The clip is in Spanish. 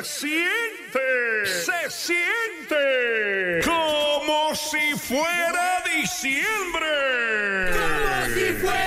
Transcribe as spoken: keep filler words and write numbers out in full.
se siente, se siente como si fuera diciembre. Como si fuera